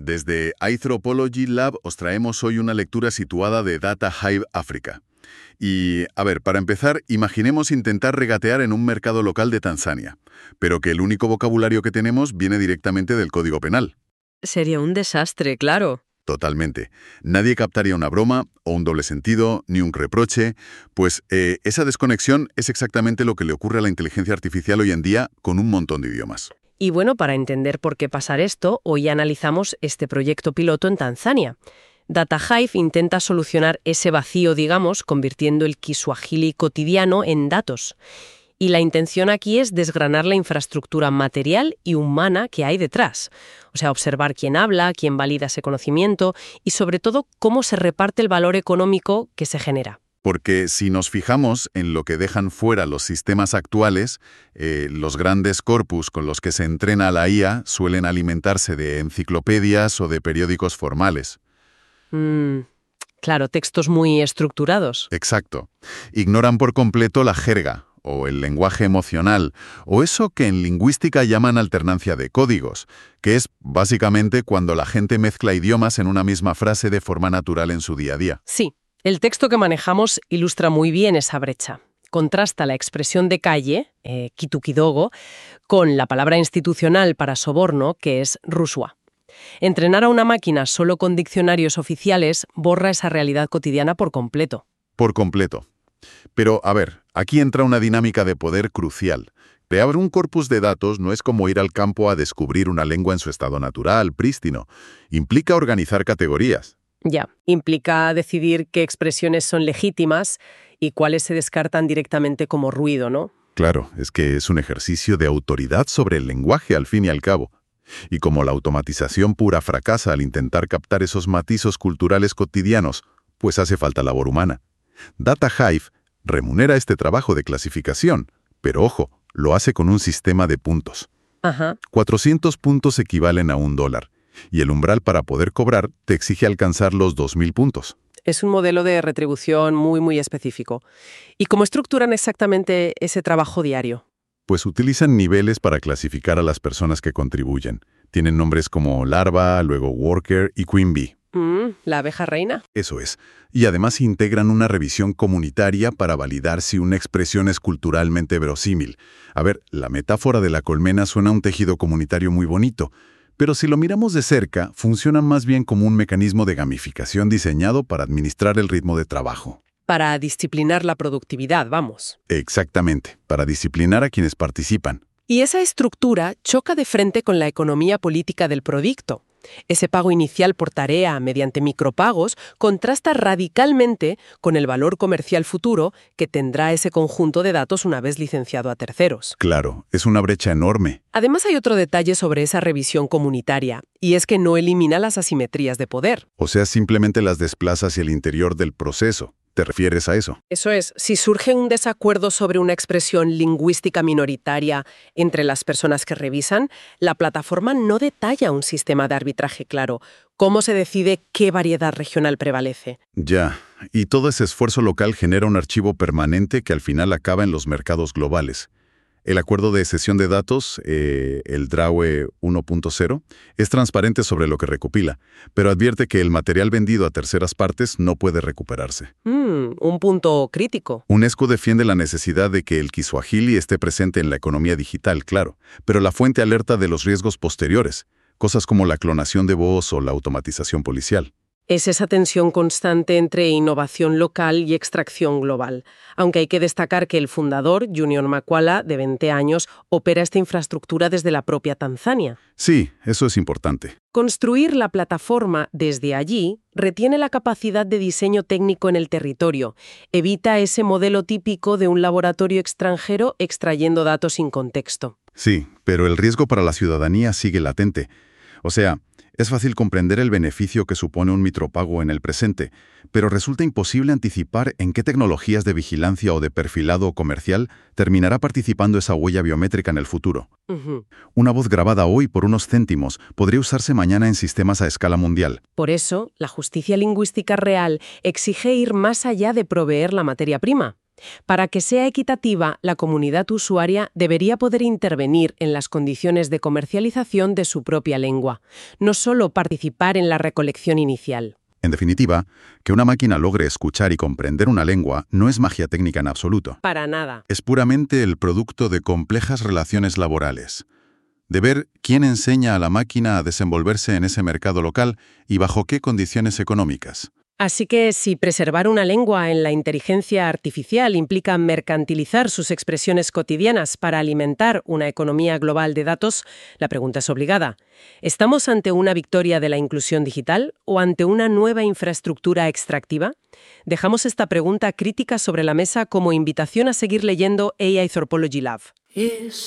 Desde iAnthropology Lab os traemos hoy una lectura situada de Data Hive África. Y, a ver, para empezar, imaginemos intentar regatear en un mercado local de Tanzania, pero que el único vocabulario que tenemos viene directamente del Código Penal. Sería un desastre, claro. Totalmente. Nadie captaría una broma, o un doble sentido, ni un reproche. Pues esa desconexión es exactamente lo que le ocurre a la inteligencia artificial hoy en día con un montón de idiomas. Y bueno, para entender por qué pasar esto, hoy analizamos este proyecto piloto en Tanzania. Data Hive intenta solucionar ese vacío, digamos, convirtiendo el Kiswahili cotidiano en datos. Y la intención aquí es desgranar la infraestructura material y humana que hay detrás. O sea, observar quién habla, quién valida ese conocimiento y, sobre todo, cómo se reparte el valor económico que se genera. Porque si nos fijamos en lo que dejan fuera los sistemas actuales, los grandes corpus con los que se entrena a la IA suelen alimentarse de enciclopedias o de periódicos formales. Claro, textos muy estructurados. Exacto. Ignoran por completo la jerga, o el lenguaje emocional, o eso que en lingüística llaman alternancia de códigos, que es básicamente cuando la gente mezcla idiomas en una misma frase de forma natural en su día a día. Sí, el texto que manejamos ilustra muy bien esa brecha. Contrasta la expresión de calle, kitukidogo, con la palabra institucional para soborno, que es rushwa. Entrenar a una máquina solo con diccionarios oficiales borra esa realidad cotidiana por completo. Por completo. Pero, a ver, aquí entra una dinámica de poder crucial. Crear un corpus de datos no es como ir al campo a descubrir una lengua en su estado natural, prístino. Implica organizar categorías. Ya, implica decidir qué expresiones son legítimas y cuáles se descartan directamente como ruido, ¿no? Claro, es que es un ejercicio de autoridad sobre el lenguaje al fin y al cabo. Y como la automatización pura fracasa al intentar captar esos matizos culturales cotidianos, pues hace falta labor humana. Data Hive remunera este trabajo de clasificación, pero ojo, lo hace con un sistema de puntos. 400 puntos equivalen a $1, y el umbral para poder cobrar te exige alcanzar los 2.000 puntos. Es un modelo de retribución muy específico. ¿Y cómo estructuran exactamente ese trabajo diario? Pues utilizan niveles para clasificar a las personas que contribuyen. Tienen nombres como larva, luego worker y queen bee. ¿La abeja reina? Eso es. Y además integran una revisión comunitaria para validar si una expresión es culturalmente verosímil. A ver, la metáfora de la colmena suena a un tejido comunitario muy bonito, pero si lo miramos de cerca, funcionan más bien como un mecanismo de gamificación diseñado para administrar el ritmo de trabajo. Para disciplinar la productividad, vamos. Exactamente, para disciplinar a quienes participan. Y esa estructura choca de frente con la economía política del proyecto. Ese pago inicial por tarea mediante micropagos contrasta radicalmente con el valor comercial futuro que tendrá ese conjunto de datos una vez licenciado a terceros. Claro, es una brecha enorme. Además hay otro detalle sobre esa revisión comunitaria, y es que no elimina las asimetrías de poder. O sea, simplemente las desplaza hacia el interior del proceso. ¿Te refieres a eso? Eso es, si surge un desacuerdo sobre una expresión lingüística minoritaria entre las personas que revisan, la plataforma no detalla un sistema de arbitraje claro. ¿Cómo se decide qué variedad regional prevalece? Ya, y todo ese esfuerzo local genera un archivo permanente que al final acaba en los mercados globales. El acuerdo de cesión de datos, el DRAWE 1.0, es transparente sobre lo que recopila, pero advierte que el material vendido a terceras partes no puede recuperarse. Un punto crítico. UNESCO defiende la necesidad de que el Kiswahili esté presente en la economía digital, claro, pero la fuente alerta de los riesgos posteriores, cosas como la clonación de voz o la automatización policial. Es esa tensión constante entre innovación local y extracción global. Aunque hay que destacar que el fundador, Junior Makwala, de 20 años, opera esta infraestructura desde la propia Tanzania. Sí, eso es importante. Construir la plataforma desde allí retiene la capacidad de diseño técnico en el territorio, evita ese modelo típico de un laboratorio extranjero extrayendo datos sin contexto. Sí, pero el riesgo para la ciudadanía sigue latente. O sea, es fácil comprender el beneficio que supone un micropago en el presente, pero resulta imposible anticipar en qué tecnologías de vigilancia o de perfilado comercial terminará participando esa huella biométrica en el futuro. Una voz grabada hoy por unos céntimos podría usarse mañana en sistemas a escala mundial. Por eso, la justicia lingüística real exige ir más allá de proveer la materia prima. Para que sea equitativa, la comunidad usuaria debería poder intervenir en las condiciones de comercialización de su propia lengua, no solo participar en la recolección inicial. En definitiva, que una máquina logre escuchar y comprender una lengua no es magia técnica en absoluto. Para nada. Es puramente el producto de complejas relaciones laborales, de ver quién enseña a la máquina a desenvolverse en ese mercado local y bajo qué condiciones económicas. Así que si preservar una lengua en la inteligencia artificial implica mercantilizar sus expresiones cotidianas para alimentar una economía global de datos, la pregunta es obligada. ¿Estamos ante una victoria de la inclusión digital o ante una nueva infraestructura extractiva? Dejamos esta pregunta crítica sobre la mesa como invitación a seguir leyendo AI Anthropology Lab.